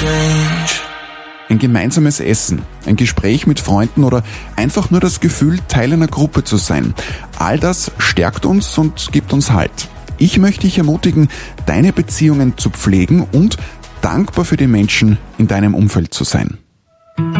Ein gemeinsames Essen, ein Gespräch mit Freunden oder einfach nur das Gefühl, Teil einer Gruppe zu sein. All das stärkt uns und gibt uns Halt. Ich möchte dich ermutigen, deine Beziehungen zu pflegen und dankbar für die Menschen in deinem Umfeld zu sein.